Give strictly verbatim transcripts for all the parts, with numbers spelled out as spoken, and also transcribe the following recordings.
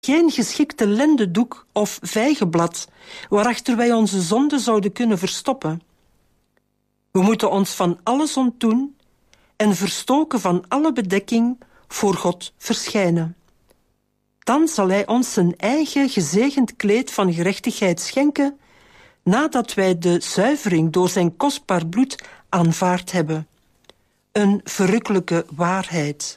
geen geschikte lendendoek of vijgenblad waarachter wij onze zonde zouden kunnen verstoppen. We moeten ons van alles ontdoen en verstoken van alle bedekking voor God verschijnen. Dan zal Hij ons zijn eigen gezegend kleed van gerechtigheid schenken, nadat wij de zuivering door zijn kostbaar bloed aanvaard hebben. Een verrukkelijke waarheid.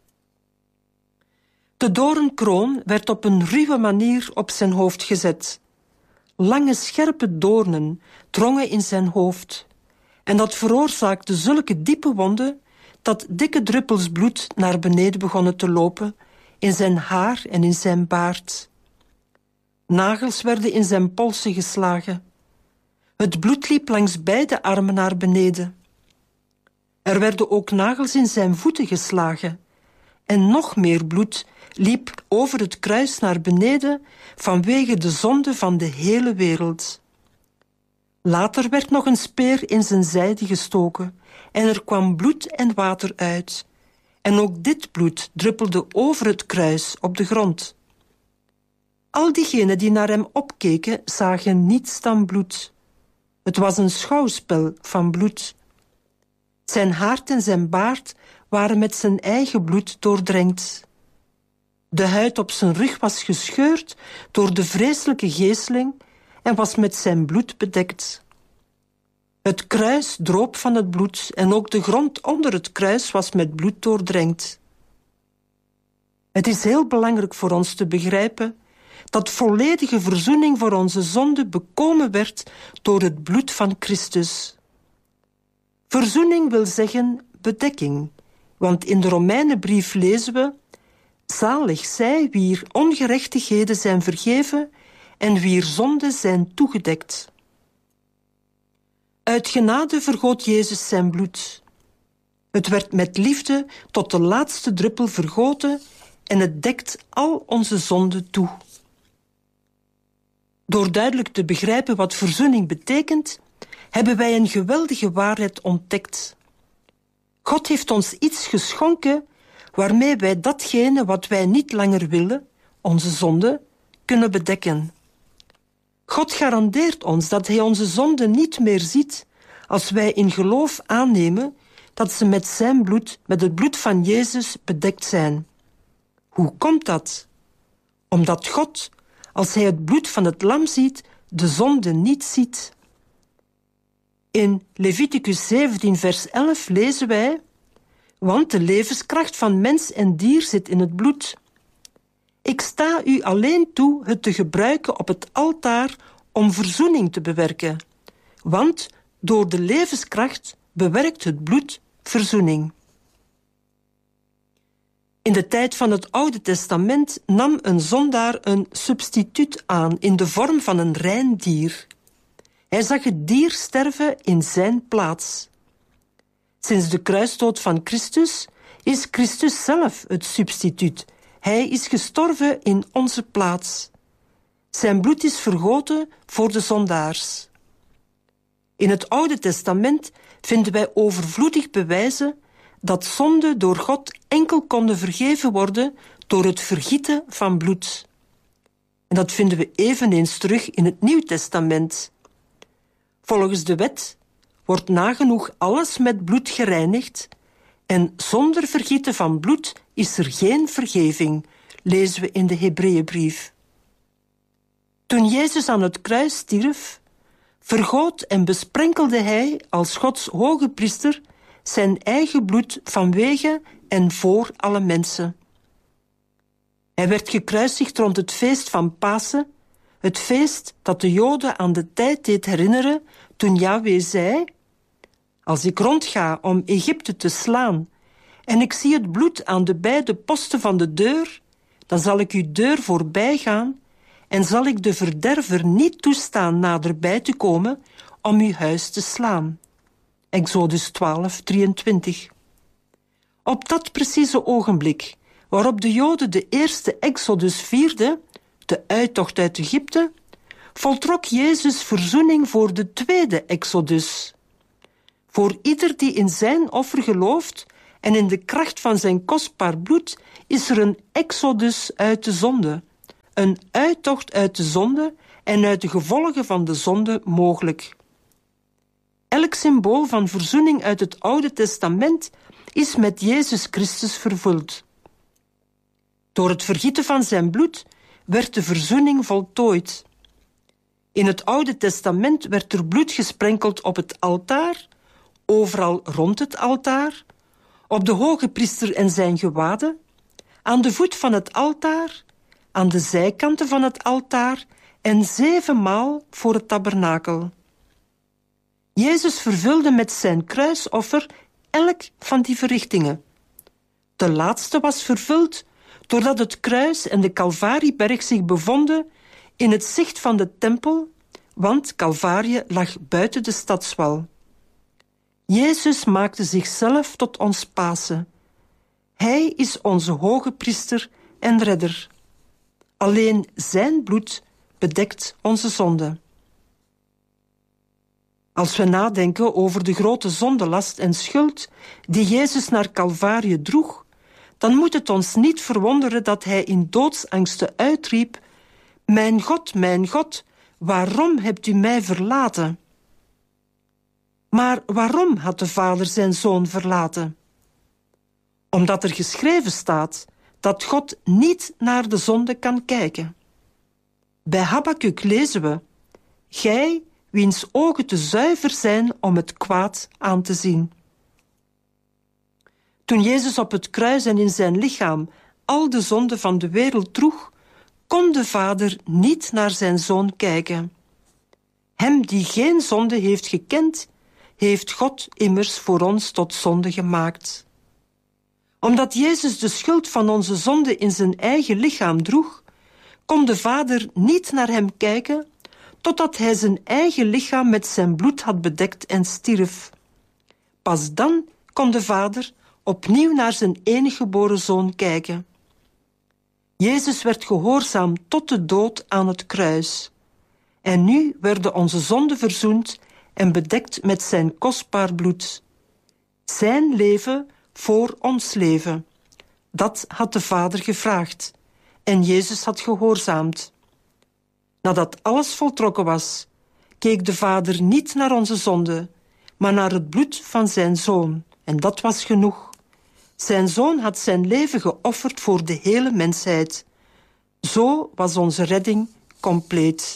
De doornkroon werd op een ruwe manier op zijn hoofd gezet. Lange scherpe doornen drongen in zijn hoofd en dat veroorzaakte zulke diepe wonden dat dikke druppels bloed naar beneden begonnen te lopen in zijn haar en in zijn baard. Nagels werden in zijn polsen geslagen. Het bloed liep langs beide armen naar beneden. Er werden ook nagels in zijn voeten geslagen en nog meer bloed liep over het kruis naar beneden vanwege de zonde van de hele wereld. Later werd nog een speer in zijn zijde gestoken en er kwam bloed en water uit. En ook dit bloed druppelde over het kruis op de grond. Al diegenen die naar hem opkeken zagen niets dan bloed. Het was een schouwspel van bloed. Zijn haard en zijn baard waren met zijn eigen bloed doordrenkt. De huid op zijn rug was gescheurd door de vreselijke geeseling en was met zijn bloed bedekt. Het kruis droop van het bloed en ook de grond onder het kruis was met bloed doordrenkt. Het is heel belangrijk voor ons te begrijpen dat volledige verzoening voor onze zonde bekomen werd door het bloed van Christus. Verzoening wil zeggen bedekking, want in de Romeinenbrief lezen we: zalig zij wier ongerechtigheden zijn vergeven en wier zonden zijn toegedekt. Uit genade vergoot Jezus zijn bloed. Het werd met liefde tot de laatste druppel vergoten en het dekt al onze zonden toe. Door duidelijk te begrijpen wat verzoening betekent, hebben wij een geweldige waarheid ontdekt. God heeft ons iets geschonken waarmee wij datgene wat wij niet langer willen, onze zonde, kunnen bedekken. God garandeert ons dat Hij onze zonde niet meer ziet als wij in geloof aannemen dat ze met zijn bloed, met het bloed van Jezus, bedekt zijn. Hoe komt dat? Omdat God, als Hij het bloed van het lam ziet, de zonde niet ziet. In Leviticus zeventien vers elf lezen wij: want de levenskracht van mens en dier zit in het bloed. Ik sta u alleen toe het te gebruiken op het altaar om verzoening te bewerken, want door de levenskracht bewerkt het bloed verzoening. In de tijd van het Oude Testament nam een zondaar een substituut aan in de vorm van een rein dier. Hij zag het dier sterven in zijn plaats. Sinds de kruisdood van Christus is Christus zelf het substituut. Hij is gestorven in onze plaats. Zijn bloed is vergoten voor de zondaars. In het Oude Testament vinden wij overvloedig bewijzen dat zonden door God enkel konden vergeven worden door het vergieten van bloed. En dat vinden we eveneens terug in het Nieuw Testament. Volgens de wet wordt nagenoeg alles met bloed gereinigd en zonder vergieten van bloed is er geen vergeving, lezen we in de Hebreeënbrief. Toen Jezus aan het kruis stierf, vergoot en besprenkelde hij als Gods hoge priester zijn eigen bloed vanwege en voor alle mensen. Hij werd gekruisigd rond het feest van Pasen, het feest dat de Joden aan de tijd deed herinneren toen Yahweh zei: als ik rondga om Egypte te slaan en ik zie het bloed aan de beide posten van de deur, dan zal ik uw deur voorbij gaan en zal ik de verderver niet toestaan naderbij te komen om uw huis te slaan. Exodus twaalf, drieëntwintig. Op dat precieze ogenblik waarop de Joden de eerste Exodus vierden, de uittocht uit Egypte, voltrok Jezus verzoening voor de tweede Exodus. Voor ieder die in zijn offer gelooft en in de kracht van zijn kostbaar bloed is er een Exodus uit de zonde, een uittocht uit de zonde en uit de gevolgen van de zonde mogelijk. Elk symbool van verzoening uit het Oude Testament is met Jezus Christus vervuld. Door het vergieten van zijn bloed werd de verzoening voltooid. In het Oude Testament werd er bloed gesprenkeld op het altaar, overal rond het altaar, op de hoge priester en zijn gewaden, aan de voet van het altaar, aan de zijkanten van het altaar en zevenmaal voor het tabernakel. Jezus vervulde met zijn kruisoffer elk van die verrichtingen. De laatste was vervuld doordat het kruis en de Calvarieberg zich bevonden in het zicht van de tempel, want Calvarie lag buiten de stadswal. Jezus maakte zichzelf tot ons Pasen. Hij is onze hoge priester en redder. Alleen zijn bloed bedekt onze zonde. Als we nadenken over de grote zondelast en schuld die Jezus naar Calvarie droeg, dan moet het ons niet verwonderen dat hij in doodsangsten uitriep: Mijn God, mijn God, waarom hebt u mij verlaten? Maar waarom had de Vader zijn Zoon verlaten? Omdat er geschreven staat dat God niet naar de zonde kan kijken. Bij Habakuk lezen we: Gij, wiens ogen te zuiver zijn om het kwaad aan te zien. Toen Jezus op het kruis en in zijn lichaam al de zonden van de wereld droeg, kon de Vader niet naar zijn Zoon kijken. Hem die geen zonde heeft gekend, heeft God immers voor ons tot zonde gemaakt. Omdat Jezus de schuld van onze zonde in zijn eigen lichaam droeg, kon de Vader niet naar hem kijken, totdat hij zijn eigen lichaam met zijn bloed had bedekt en stierf. Pas dan kon de Vader opnieuw naar zijn enige geboren Zoon kijken. Jezus werd gehoorzaam tot de dood aan het kruis. En nu werden onze zonden verzoend en bedekt met zijn kostbaar bloed. Zijn leven voor ons leven. Dat had de Vader gevraagd. En Jezus had gehoorzaamd. Nadat alles voltrokken was, keek de Vader niet naar onze zonde, maar naar het bloed van zijn Zoon. En dat was genoeg. Zijn Zoon had zijn leven geofferd voor de hele mensheid. Zo was onze redding compleet.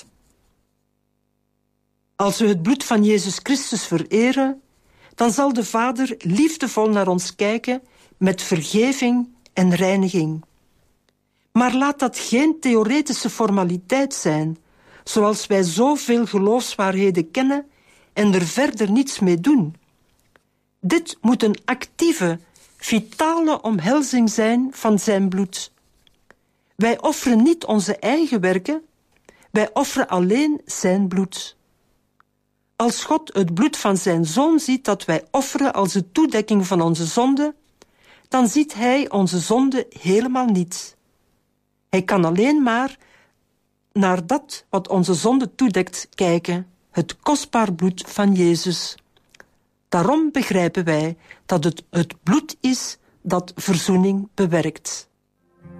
Als we het bloed van Jezus Christus vereren, dan zal de Vader liefdevol naar ons kijken met vergeving en reiniging. Maar laat dat geen theoretische formaliteit zijn, zoals wij zoveel geloofswaarheden kennen en er verder niets mee doen. Dit moet een actieve, vitale omhelzing zijn van zijn bloed. Wij offeren niet onze eigen werken, wij offeren alleen zijn bloed. Als God het bloed van zijn Zoon ziet dat wij offeren als de toedekking van onze zonde, dan ziet hij onze zonde helemaal niet. Hij kan alleen maar naar dat wat onze zonde toedekt kijken, het kostbaar bloed van Jezus. Daarom begrijpen wij dat het het bloed is dat verzoening bewerkt.